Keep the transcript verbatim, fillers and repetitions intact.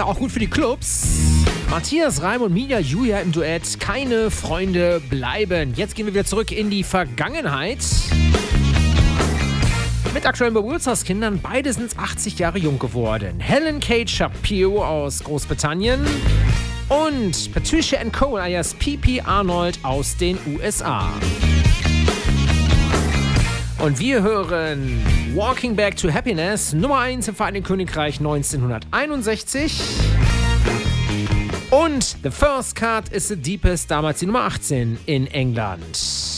Ja, auch gut für die Clubs. Matthias Reim und Mia Julia im Duett Keine Freunde bleiben. Jetzt gehen wir wieder zurück in die Vergangenheit. Mit aktuellen Geburtstagskindern. Beide sind achtzig Jahre jung geworden. Helen Kate Shapiro aus Großbritannien und Patricia Ann Cole alias P P Arnold aus den U S A. Und wir hören Walking Back to Happiness, Nummer eins im Vereinigten Königreich neunzehnhunderteinundsechzig. Und The First Cut is the Deepest, damals die Nummer achtzehn in England.